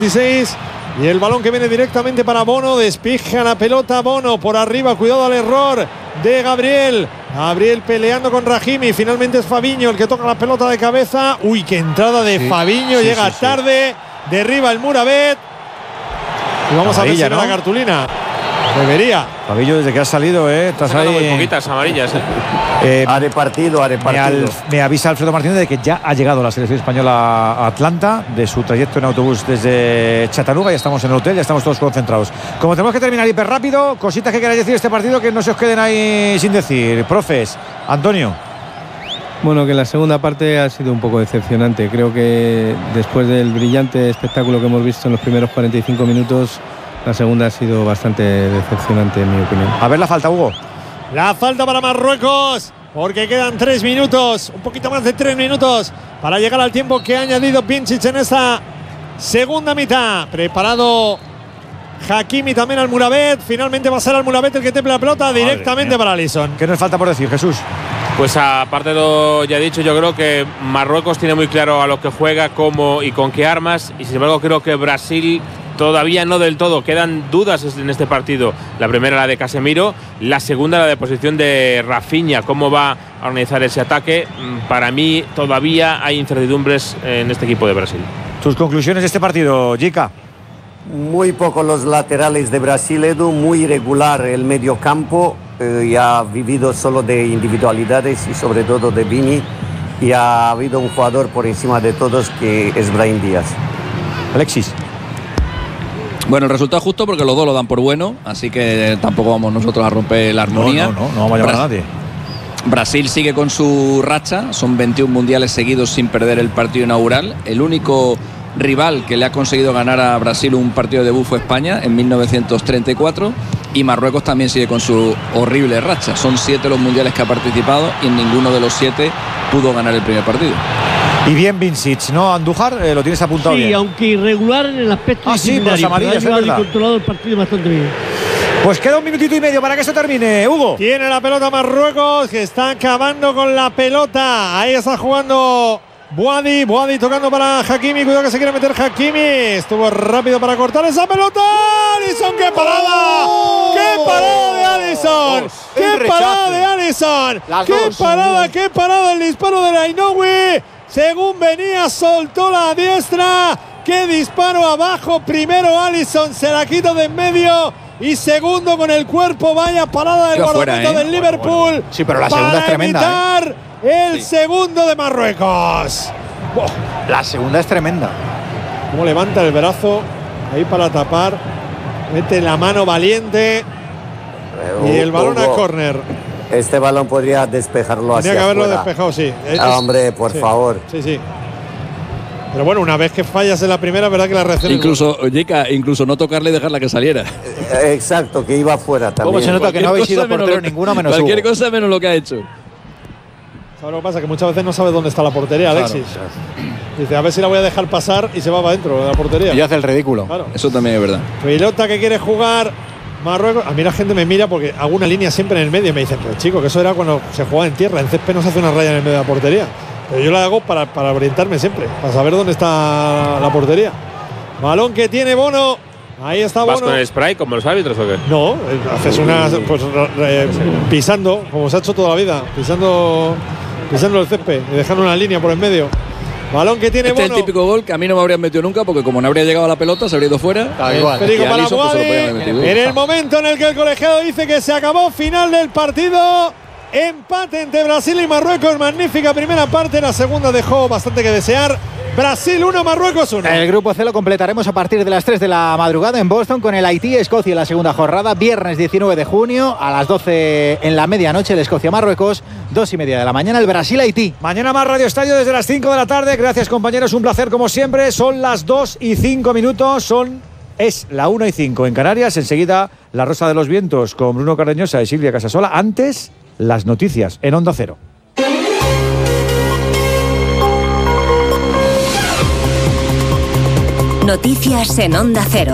16 y el balón que viene directamente para Bono, despija la pelota Bono por arriba, cuidado al error de Gabriel peleando con Rahimi, finalmente es Fabinho el que toca la pelota de cabeza. Uy, qué entrada de Fabinho, llega tarde, derriba el Murabet y vamos a ver si la cartulina. Debería. Fabinho, desde que has salido, estás ahí. Muy poquitas amarillas. Haré partido. Me avisa Alfredo Martínez de que ya ha llegado la selección española a Atlanta, de su trayecto en autobús desde Chattanooga. Ya estamos en el hotel, ya estamos todos concentrados. Como tenemos que terminar hiper rápido, cositas que queráis decir de este partido que no se os queden ahí sin decir. Profes, Antonio. Bueno, que la segunda parte ha sido un poco decepcionante. Creo que después del brillante espectáculo que hemos visto en los primeros 45 minutos, la segunda ha sido bastante decepcionante, en mi opinión. A ver la falta, Hugo. La falta para Marruecos, porque quedan 3 minutos, un poquito más de 3 minutos para llegar al tiempo que ha añadido Pincic en esta segunda mitad. Preparado Hakimi también al Murabet. Finalmente va a ser al Murabet el que temple la pelota directamente para Alisson. ¿Qué nos falta por decir, Jesús? Pues aparte de lo ya dicho, yo creo que Marruecos tiene muy claro a lo que juega, cómo y con qué armas, y sin embargo creo que Brasil todavía no del todo. Quedan dudas en este partido. La primera, la de Casemiro. La segunda, la de posición de Rafinha. ¿Cómo va a organizar ese ataque? Para mí todavía hay incertidumbres en este equipo de Brasil. Tus conclusiones de este partido, Jica. Muy poco los laterales de Brasil, Edu. Muy irregular el medio campo. Y ha vivido solo de individualidades y sobre todo de Vini. Y ha habido un jugador por encima de todos que es Brahim Díaz. Alexis. Bueno, el resultado es justo porque los dos lo dan por bueno, así que tampoco vamos nosotros a romper la armonía. No vamos a llevar a nadie. Brasil sigue con su racha, son 21 mundiales seguidos sin perder el partido inaugural. El único rival que le ha conseguido ganar a Brasil un partido de debut fue España en 1934, y Marruecos también sigue con su horrible racha. Son 7 los mundiales que ha participado y en ninguno de los 7 pudo ganar el primer partido. Y bien Pincic, ¿no, Andújar? Lo tienes apuntado bien. Sí, aunque irregular en el aspecto disciplinario, pero ha llevado y controlado el partido bastante bien. Pues queda un minutito y medio para que eso termine, Hugo. Tiene la pelota Marruecos, que está acabando con la pelota. Ahí está jugando Boadi tocando para Hakimi. Cuidado que se quiere meter Hakimi. Estuvo rápido para cortar esa pelota. Alisson, ¡qué parada! ¡Qué parada de Alisson! ¡Qué parada de Alisson! ¡Qué parada el disparo de Ainoui! Según venía, soltó la diestra. ¡Qué disparo abajo! Primero Alisson se la quita de en medio. Y segundo con el cuerpo. Vaya parada del guardameta del Liverpool. Bueno. Sí, pero la segunda es tremenda. Para evitar el segundo de Marruecos. La segunda es tremenda. Cómo levanta el brazo ahí para tapar. Mete la mano valiente. Y el balón a córner. Este balón podría despejarlo hacia Tenía que haberlo afuera. despejado, sí. Hombre, por favor. Sí. Pero bueno, una vez que fallas en la primera, verdad que la reacción Incluso no tocarle y dejarla que saliera. Exacto, que iba afuera también. ¿Cómo se nota que no habéis sido portero ninguno menos cualquier Hugo? cosa menos lo que ha hecho. ¿Sabes lo que pasa? Que muchas veces no sabes dónde está la portería, Alexis. Claro. Dice, a ver si la voy a dejar pasar y se va para adentro de la portería. Y hace el ridículo. Claro. Eso también es verdad. Pelota que quiere jugar Marruecos. A mí la gente me mira porque hago una línea siempre en el medio y me dicen, pero chico, que eso era cuando se jugaba en tierra. En césped no se hace una raya en el medio de la portería. Pero yo la hago para orientarme siempre, para saber dónde está la portería. Balón que tiene Bono. Ahí está Bono. ¿Vas con el spray como los árbitros o qué? No, haces una pisando, como se ha hecho toda la vida, pisando el césped y dejando una línea por en medio. Balón que tiene Bono. Es el típico gol que a mí no me habrían metido nunca, porque como no habría llegado a la pelota, se habría ido fuera. Perico para Boadi. En el momento en el que el colegiado dice que se acabó, final del partido. Empate entre Brasil y Marruecos. Magnífica primera parte. La segunda dejó bastante que desear. Brasil 1, Marruecos 1. El grupo C lo completaremos a partir de las 3 de la madrugada en Boston con el Haití-Escocia en la segunda jornada. Viernes 19 de junio a las 12 en la medianoche el Escocia-Marruecos. 2:30 de la mañana el Brasil-Haití. Mañana más Radio Estadio desde las 5 de la tarde. Gracias, compañeros. Un placer como siempre. Son las 2:05. Es la 1:05 en Canarias. Enseguida La Rosa de los Vientos con Bruno Cardeñosa y Silvia Casasola. Antes, las noticias en Onda Cero. Noticias en Onda Cero.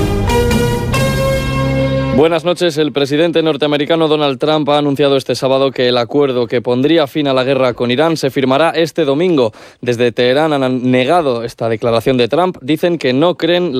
Buenas noches. El presidente norteamericano Donald Trump ha anunciado este sábado que el acuerdo que pondría fin a la guerra con Irán se firmará este domingo. Desde Teherán han negado esta declaración de Trump. Dicen que no creen